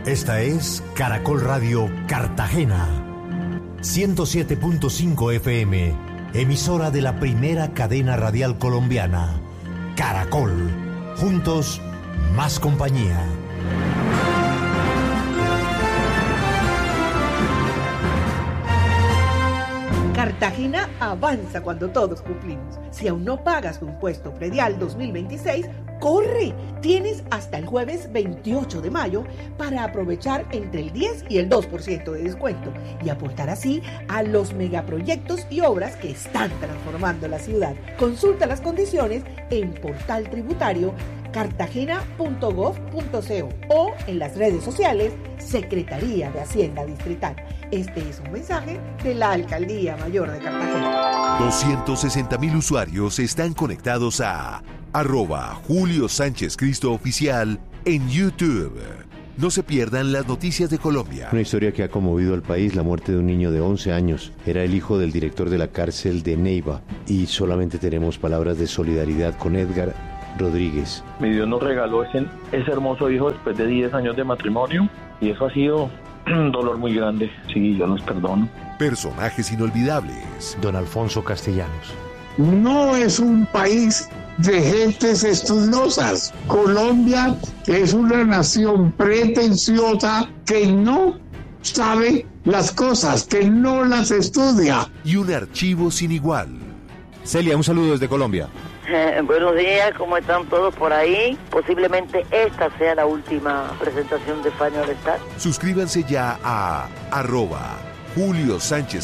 Esta es Caracol Radio Cartagena, 107.5 FM, emisora de la primera cadena radial colombiana. Caracol, juntos, más compañía. Cartagena avanza cuando todos cumplimos. Si aún no pagas tu impuesto predial 2026, ¡corre! Tienes hasta el jueves 28 de mayo para aprovechar entre el 10 y el 2% de descuento y aportar así a los megaproyectos y obras que están transformando la ciudad. Consulta las condiciones en portal tributario cartagena.gov.co o en las redes sociales Secretaría de Hacienda Distrital. Este es un mensaje de la Alcaldía Mayor de Cartagena. 260.000 usuarios están conectados a @Julio Sánchez Cristo Oficial en YouTube. No se pierdan las noticias de Colombia. Una historia que ha conmovido al país, la muerte de un niño de 11 años. Era el hijo del director de la cárcel de Neiva y solamente tenemos palabras de solidaridad con Edgar Rodríguez. Mi Dios nos regaló ese hermoso hijo después de 10 años de matrimonio y eso ha sido un dolor muy grande. Sí, yo los perdono. Personajes inolvidables. Don Alfonso Castellanos. No es un país de gentes estudiosas. Colombia es una nación pretenciosa que no sabe las cosas, que no las estudia. Y un archivo sin igual. Celia, un saludo desde Colombia. Buenos días, ¿cómo están todos por ahí? Posiblemente esta sea la última presentación de Fanny All Star. Suscríbanse ya a @Julio Sánchez